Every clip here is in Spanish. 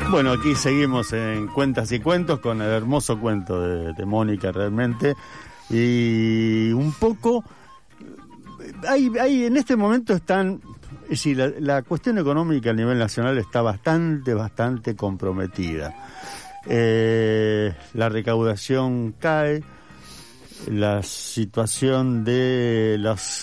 Bueno, aquí seguimos en Cuentas y Cuentos con el hermoso cuento de Mónica realmente. Y un poco, hay en este momento están, es decir, la cuestión económica a nivel nacional está bastante comprometida. La recaudación cae, la situación de las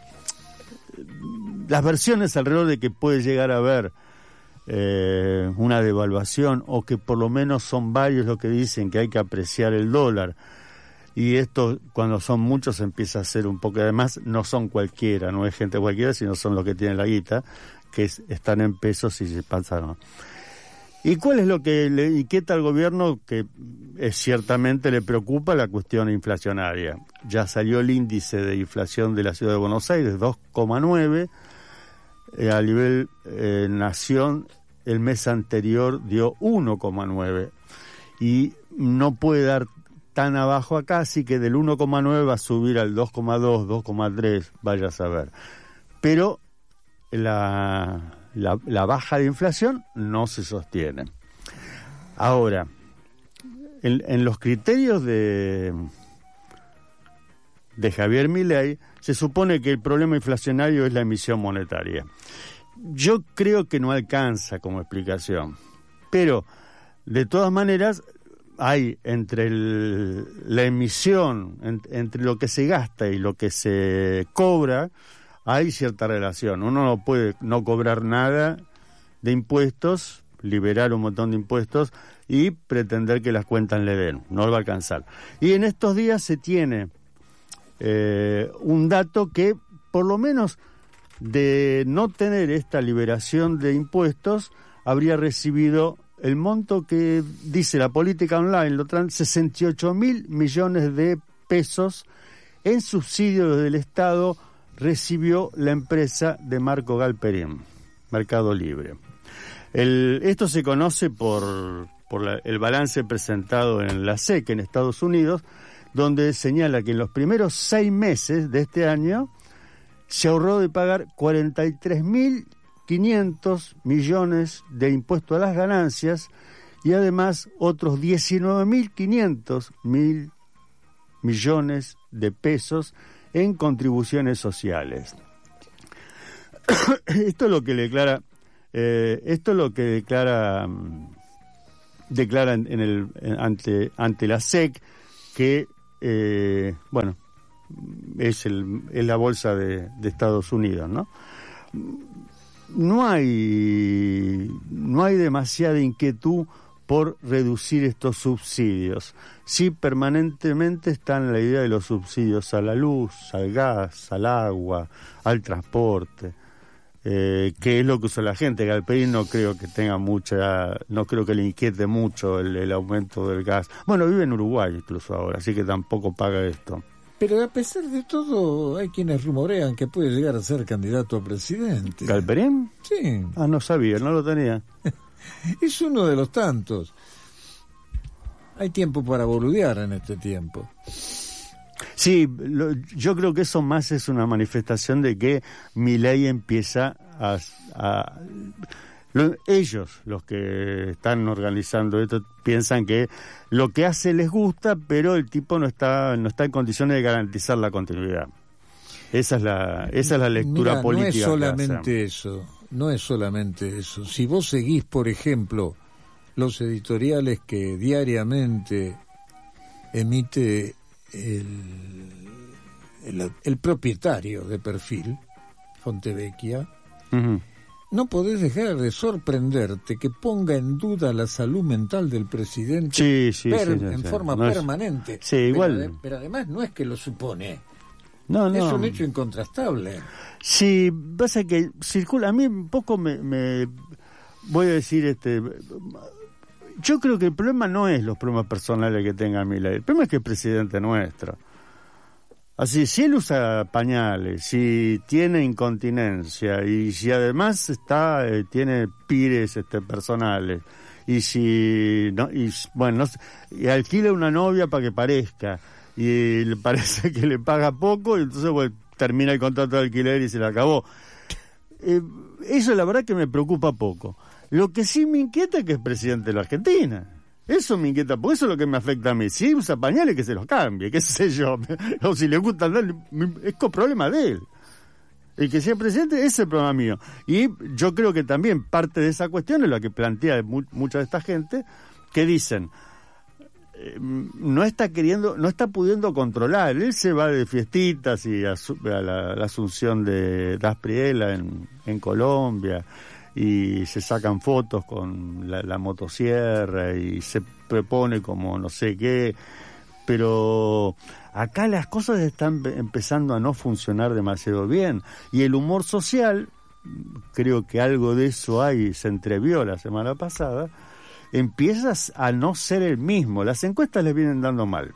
versiones alrededor de que puede llegar a haber una devaluación, o que por lo menos son varios los que dicen que hay que apreciar el dólar, y esto cuando son muchos empieza a ser un poco, además no son cualquiera, no es gente cualquiera, sino son los que tienen la guita, que están en pesos y se pasaron. ¿Y cuál es y qué tal gobierno que ciertamente le preocupa la cuestión inflacionaria? Ya salió el índice de inflación de la ciudad de Buenos Aires, 2,9, a nivel nación el mes anterior dio 1,9 y no puede dar tan abajo acá, así que del 1,9 va a subir al 2,2, 2,3, vaya a saber. Pero la baja de inflación no se sostiene. Ahora, en los criterios de Javier Milei, se supone que el problema inflacionario es la emisión monetaria. Yo creo que no alcanza como explicación, pero de todas maneras hay entre la emisión, entre lo que se gasta y lo que se cobra, hay cierta relación. Uno no puede no cobrar nada de impuestos, liberar un montón de impuestos y pretender que las cuentas le den. No va a alcanzar. Y en estos días se tiene un dato que, por lo menos de no tener esta liberación de impuestos, habría recibido el monto que dice la política online, 68.000 millones de pesos en subsidios del Estado recibió la empresa de Marco Galperín, Mercado Libre. Esto se conoce por el balance presentado en la SEC en Estados Unidos, donde señala que en los primeros 6 meses de este año se ahorró de pagar 43.500 millones de impuestos a las ganancias y además otros 19.500 millones de pesos en contribuciones sociales. Esto es lo que declara ante la SEC, que es la bolsa de Estados Unidos, ¿no? No hay demasiada inquietud por reducir estos subsidios. Sí, permanentemente está en la idea de los subsidios a la luz, al gas, al agua, al transporte, que es lo que usa la gente. Galperín no creo que le inquiete mucho el aumento del gas. Bueno, vive en Uruguay incluso ahora, así que tampoco paga esto. Pero a pesar de todo, hay quienes rumorean que puede llegar a ser candidato a presidente. ¿Galperín? Sí. Ah, no sabía, no lo tenía. Es uno de los tantos. Hay tiempo para boludear en este tiempo. Sí, yo creo que eso más es una manifestación de que Milei empieza ellos, los que están organizando esto, piensan que lo que hace les gusta, pero el tipo no está en condiciones de garantizar la continuidad. Esa es la lectura política. No es solamente eso. Si vos seguís, por ejemplo, los editoriales que diariamente emite el propietario de Perfil, Fontevecchia, uh-huh, no podés dejar de sorprenderte que ponga en duda la salud mental del presidente en forma permanente. Sí, igual. Pero además no es que lo supone. No. Es un hecho incontrastable. Sí, pasa que circula. A mí un poco me voy a decir, yo creo que el problema no es los problemas personales que tenga Milei. El problema es que es presidente nuestro. Así, si él usa pañales, si tiene incontinencia y si además tiene pires personales y si y alquila una novia para que parezca y le parece que le paga poco y entonces termina el contrato de alquiler y se le acabó. Eso la verdad que me preocupa poco. Lo que sí me inquieta es que es presidente de la Argentina. Eso me inquieta, porque eso es lo que me afecta a mí. Si usa pañales, que se los cambie, qué sé yo. O si le gusta andar, es problema de él. El que sea presidente, ese es el problema mío. Y yo creo que también parte de esa cuestión es la que plantea mucha de esta gente, que dicen, no está pudiendo controlar. Él se va de fiestitas y a la asunción de Daspriela en Colombia, y se sacan fotos con la motosierra y se propone como no sé qué, pero acá las cosas están empezando a no funcionar demasiado bien, y el humor social, creo que algo de eso se entrevió la semana pasada, empieza a no ser el mismo. Las encuestas le vienen dando mal.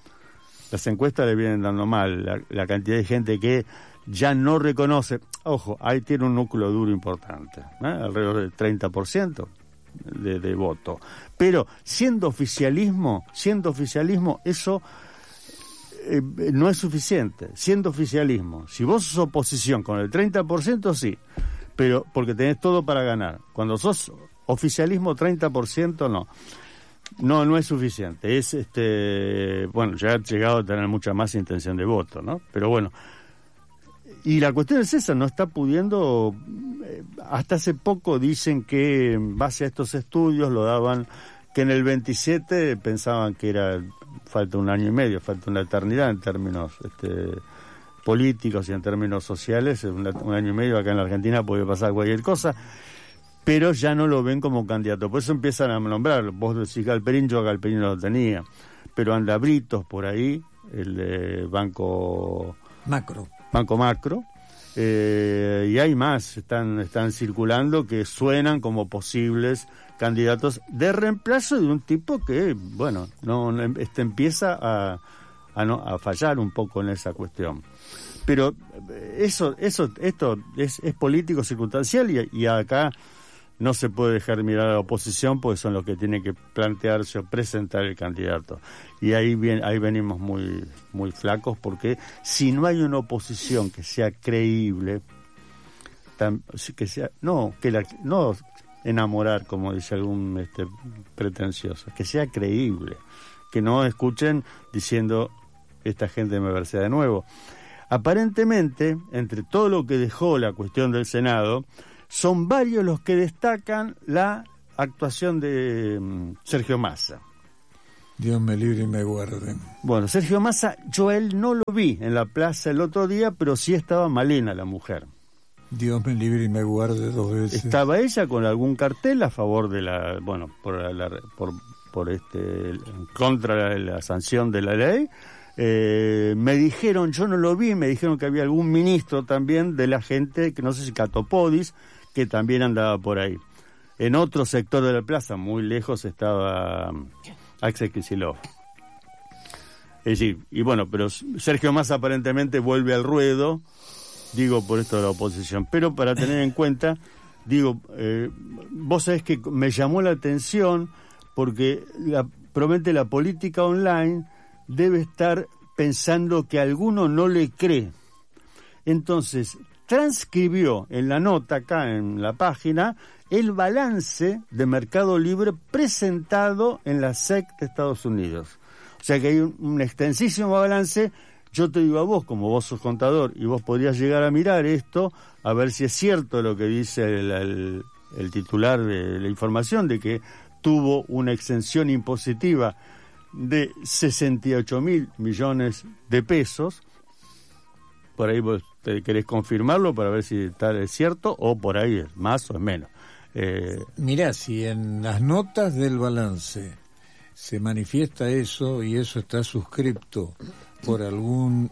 La cantidad de gente que ya no reconoce. Ojo, ahí tiene un núcleo duro importante, alrededor del 30% de voto. Pero siendo oficialismo, eso no es suficiente. Siendo oficialismo, si vos sos oposición con el 30%, sí, pero porque tenés todo para ganar. Cuando sos oficialismo, 30% no es suficiente. Es bueno, ya ha llegado a tener mucha más intención de voto, ¿no? Pero bueno, y la cuestión es esa, no está pudiendo. Hasta hace poco dicen que en base a estos estudios lo daban, que en el 27 pensaban que falta un año y medio, falta una eternidad en términos políticos y en términos sociales. Un año y medio acá en la Argentina puede pasar cualquier cosa, pero ya no lo ven como candidato. Por eso empiezan a nombrar. Vos decís Galperín, yo a Galperín no lo tenía, pero anda Britos por ahí, el de Banco Macro, y hay más, están circulando, que suenan como posibles candidatos de reemplazo de un tipo que, bueno, empieza a fallar un poco en esa cuestión. Pero esto es político circunstancial, y acá no se puede dejar mirar a la oposición, porque son los que tienen que plantearse o presentar el candidato. Y ahí venimos muy, muy flacos, porque si no hay una oposición que sea creíble, no enamorar, como dice algún pretencioso, que sea creíble, que no escuchen diciendo esta gente me versea de nuevo. Aparentemente, entre todo lo que dejó la cuestión del Senado, son varios los que destacan la actuación de Sergio Massa. Dios me libre y me guarde. Bueno, Sergio Massa, yo él no lo vi en la plaza el otro día, pero sí estaba Malena, la mujer. Dios me libre y me guarde 2 veces. Estaba ella con algún cartel a favor de en contra de la sanción de la ley. Me dijeron, yo no lo vi, me dijeron que había algún ministro también de la gente, que no sé si Catopodis, que también andaba por ahí. En otro sector de la plaza, muy lejos, estaba Axel Kicillof. Es decir, y bueno, pero Sergio Massa aparentemente vuelve al ruedo, digo por esto de la oposición. Pero para tener en cuenta, vos sabés que me llamó la atención, porque probablemente la política online debe estar pensando que alguno no le cree. Entonces, transcribió en la nota acá en la página el balance de Mercado Libre presentado en la SEC de Estados Unidos. O sea que hay un extensísimo balance. Yo te digo a vos, como vos sos contador, y vos podrías llegar a mirar esto, a ver si es cierto lo que dice el titular de la información, de que tuvo una exención impositiva de 68.000 millones de pesos. Por ahí vos te querés confirmarlo para ver si tal es cierto, o por ahí es más o es menos. Mirá, si en las notas del balance se manifiesta eso, y eso está suscripto por alguna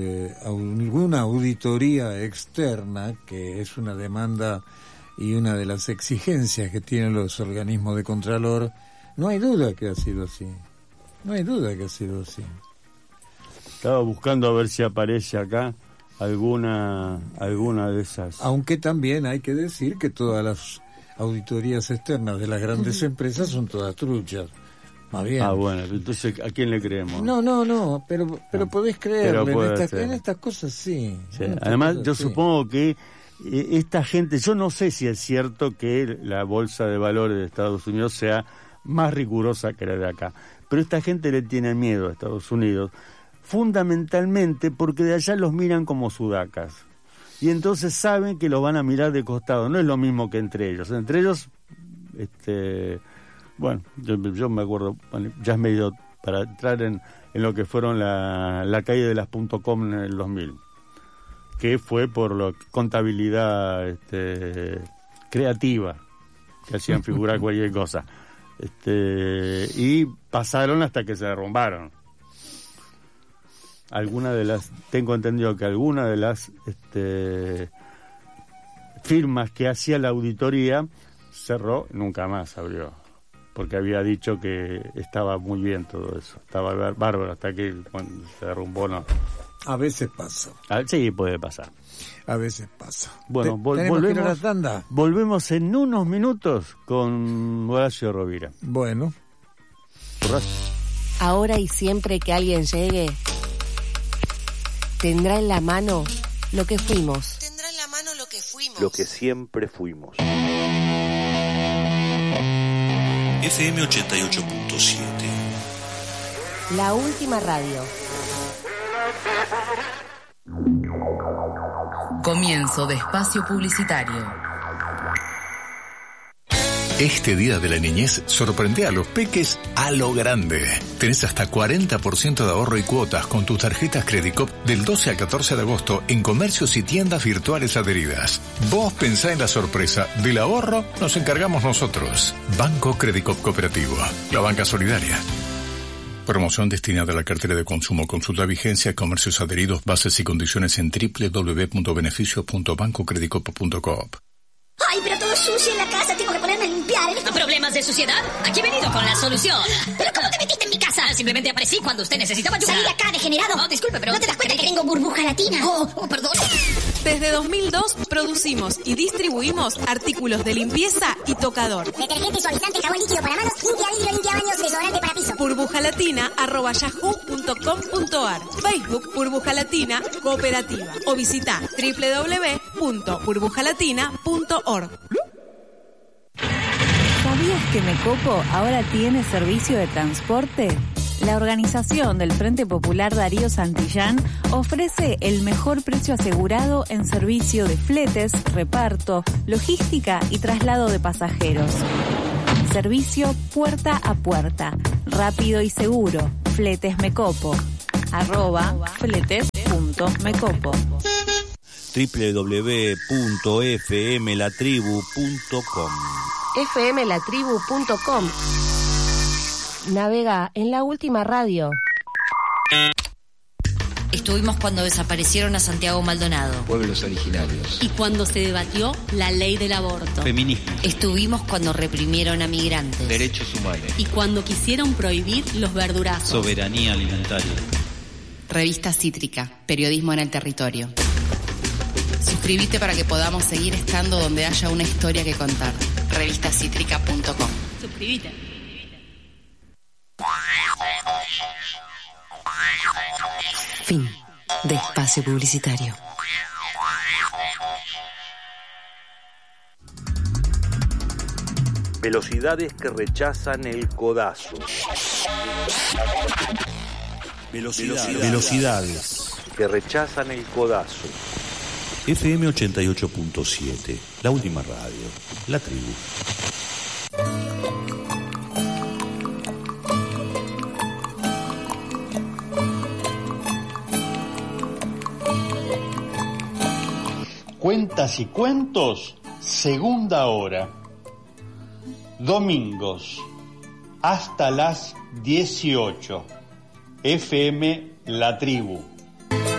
auditoría externa, que es una demanda y una de las exigencias que tienen los organismos de Contralor, no hay duda que ha sido así. Estaba buscando a ver si aparece acá alguna de esas. Aunque también hay que decir que todas las auditorías externas de las grandes empresas son todas truchas. Más bien. Ah, bueno, entonces ¿a quién le creemos? No, pero podés creerle, en estas cosas sí. Además, yo supongo que esta gente, yo no sé si es cierto que la bolsa de valores de Estados Unidos sea más rigurosa que la de acá, pero esta gente le tiene miedo a Estados Unidos, fundamentalmente porque de allá los miran como sudacas, y entonces saben que los van a mirar de costado. No es lo mismo que entre ellos. Bueno, yo me acuerdo, ya es medio para entrar en lo que fueron la caída de las .com en el 2000, que fue por la contabilidad creativa, que hacían figurar cualquier cosa, y pasaron hasta que se derrumbaron. Tengo entendido que alguna de las firmas que hacía la auditoría cerró, nunca más abrió, porque había dicho que estaba muy bien todo eso, estaba bárbaro, hasta que cuando se derrumbó no. A veces pasa. Sí, puede pasar. A veces pasa. Bueno, volvemos en unos minutos con Horacio Rovira. Bueno. Ahora y siempre que alguien llegue, tendrá en la mano lo que fuimos. Tendrá en la mano lo que fuimos. Lo que siempre fuimos. FM 88.7. La última radio. Comienzo de espacio publicitario. Este Día de la Niñez sorprende a los peques a lo grande. Tenés hasta 40% de ahorro y cuotas con tus tarjetas Credicop del 12 al 14 de agosto en comercios y tiendas virtuales adheridas. Vos pensá en la sorpresa. Del ahorro nos encargamos nosotros. Banco Credicop Cooperativo. La banca solidaria. Promoción destinada a la cartera de consumo. Consulta vigencia, comercios adheridos, bases y condiciones en www.beneficios.bancocredicop.coop. ¡Ay, pero todo sucio en la casa! Tengo que ponerme a limpiar. ¿Problemas de suciedad? Aquí he venido con la solución. ¿Pero cómo te metiste en mi casa? Simplemente aparecí cuando usted necesitaba ayuda. ¡Salí de acá, degenerado! No, disculpe, pero... ¿No te das cuenta que tengo burbuja latina? Oh, perdón. Desde 2002 producimos y distribuimos artículos de limpieza y tocador. Detergente, suavizante, jabón líquido para manos, limpia vidrio, limpia baños, desodorante para piso. burbujalatina@yahoo.com.ar. Facebook Burbuja Latina Cooperativa. O visita www.burbujalatina.org. ¿Sabías que Mecopo ahora tiene servicio de transporte? La organización del Frente Popular Darío Santillán ofrece el mejor precio asegurado en servicio de fletes, reparto, logística y traslado de pasajeros. Servicio puerta a puerta, rápido y seguro. Fletes Mecopo. @fletes.mecopo. www.fmlatribu.com. fmlatribu.com. Navega en la última radio. Estuvimos cuando desaparecieron a Santiago Maldonado. Pueblos originarios. Y cuando se debatió la ley del aborto. Feminismo. Estuvimos cuando reprimieron a migrantes. Derechos humanos. Y cuando quisieron prohibir los verdurazos. Soberanía alimentaria. Revista Cítrica, periodismo en el territorio. Suscríbete para que podamos seguir estando donde haya una historia que contar. Revistacítrica.com. Suscríbete. Fin de espacio publicitario. Velocidades que rechazan el codazo. Velocidades que rechazan el codazo. FM 88.7, la última radio, la tribu. Cuentas y cuentos, segunda hora. Domingos, hasta las 18. FM La Tribu.